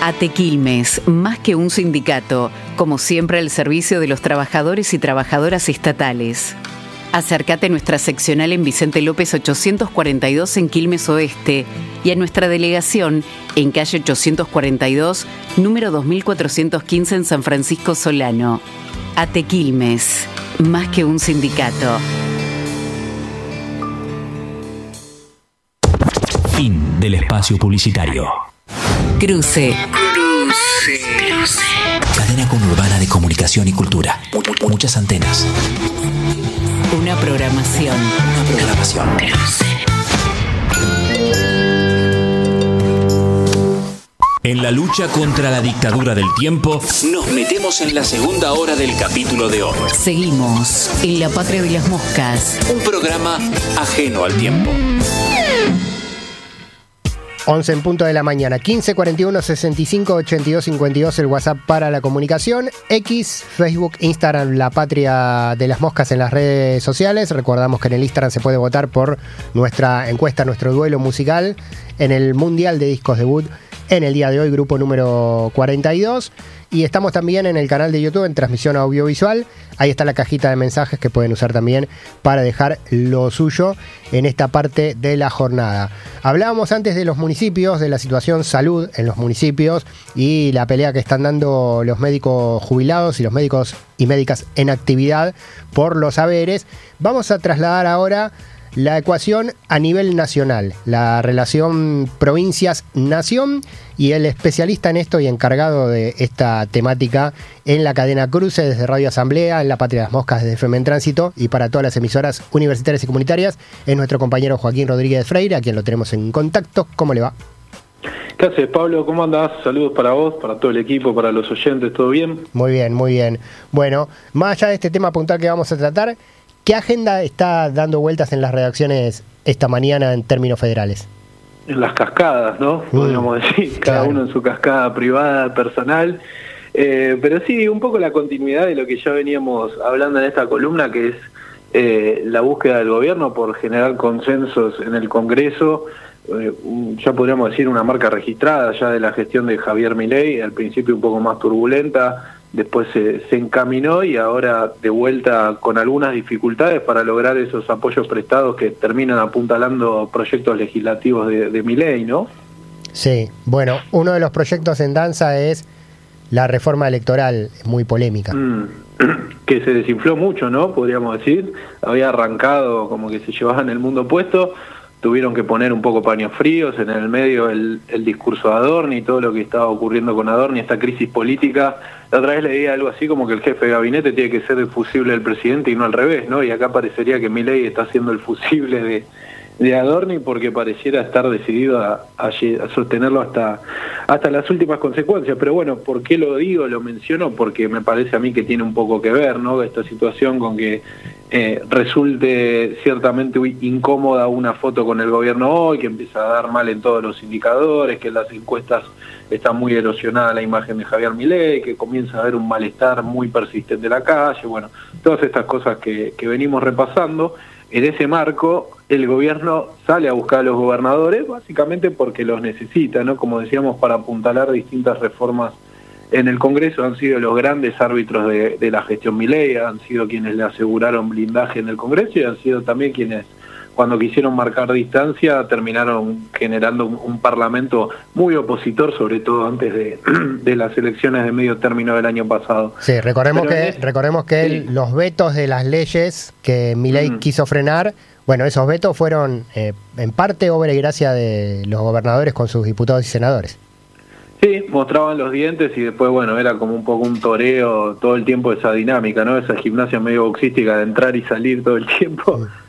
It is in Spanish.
ATE Quilmes, más que un sindicato, como siempre al servicio de los trabajadores y trabajadoras estatales. Acércate a nuestra seccional en Vicente López 842 en Quilmes Oeste y a nuestra delegación en calle 842, número 2415 en San Francisco Solano. ATE Quilmes, más que un sindicato. Fin del espacio publicitario. Cruce. Cadena conurbana de comunicación y cultura. Muchas antenas. Una programación. En la lucha contra la dictadura del tiempo, nos metemos en la segunda hora del capítulo de hoy. Seguimos en La Patria de las Moscas. Un programa ajeno al tiempo. 11 en punto de la mañana, 15 41 65 82 52 el WhatsApp para la comunicación, X, Facebook, Instagram, La Patria de las Moscas en las redes sociales. Recordamos que en el Instagram se puede votar por nuestra encuesta, nuestro duelo musical en el Mundial de Discos Debut en el día de hoy, grupo número 42. Y estamos también en el canal de YouTube en transmisión audiovisual. Ahí está la cajita de mensajes que pueden usar también para dejar lo suyo en esta parte de la jornada. Hablábamos antes de los municipios, de la situación salud en los municipios y la pelea que están dando los médicos jubilados y los médicos y médicas en actividad por los haberes. Vamos a trasladar ahora la ecuación a nivel nacional, la relación provincias-nación, y el especialista en esto y encargado de esta temática en la cadena Cruce desde Radio Asamblea, en La Patria de las Moscas desde FM en Tránsito y para todas las emisoras universitarias y comunitarias, es nuestro compañero Joaquín Rodríguez Freire, a quien lo tenemos en contacto. ¿Cómo le va? ¿Qué haces, Pablo? ¿Cómo andás? Saludos para vos, para todo el equipo, para los oyentes, ¿todo bien? Muy bien, muy bien. Bueno, más allá de este tema puntual que vamos a tratar, ¿qué agenda está dando vueltas en las redacciones esta mañana en términos federales? En las cascadas, ¿no? Podríamos decir, cada uno en su cascada privada, personal. Pero sí, un poco la continuidad de lo que ya veníamos hablando en esta columna, que es la búsqueda del gobierno por generar consensos en el Congreso. Ya podríamos decir una marca registrada ya de la gestión de Javier Milei, al principio un poco más turbulenta, después se encaminó y ahora de vuelta con algunas dificultades para lograr esos apoyos prestados que terminan apuntalando proyectos legislativos de Milei, ¿no? Sí, bueno, uno de los proyectos en danza es la reforma electoral, muy polémica. Que se desinfló mucho, ¿no? Podríamos decir, había arrancado como que se llevaban el mundo puesto, tuvieron que poner un poco paños fríos en el medio el discurso de Adorni, todo lo que estaba ocurriendo con Adorni, esta crisis política. La otra vez leía algo así como que el jefe de gabinete tiene que ser el fusible del presidente y no al revés, ¿no? Y acá parecería que Milei está siendo el fusible de Adorni porque pareciera estar decidido a sostenerlo hasta las últimas consecuencias. Pero bueno, ¿por qué lo digo? Lo menciono porque me parece a mí que tiene un poco que ver, ¿no? Esta situación con que resulte ciertamente incómoda una foto con el gobierno hoy, que empieza a dar mal en todos los indicadores, que en las encuestas está muy erosionada la imagen de Javier Milei, que comienza a haber un malestar muy persistente en la calle, bueno, todas estas cosas que venimos repasando. En ese marco, el gobierno sale a buscar a los gobernadores, básicamente porque los necesita, ¿no? Como decíamos, para apuntalar distintas reformas en el Congreso. Han sido los grandes árbitros de la gestión Milei, han sido quienes le aseguraron blindaje en el Congreso y han sido también quienes, cuando quisieron marcar distancia, terminaron generando un parlamento muy opositor, sobre todo antes de las elecciones de medio término del año pasado. Sí, recordemos que los vetos de las leyes que Milei quiso frenar, bueno, esos vetos fueron en parte obra y gracia de los gobernadores con sus diputados y senadores. Sí, mostraban los dientes y después, bueno, era como un poco un toreo todo el tiempo, esa dinámica, ¿no? Esa gimnasia medio boxística de entrar y salir todo el tiempo.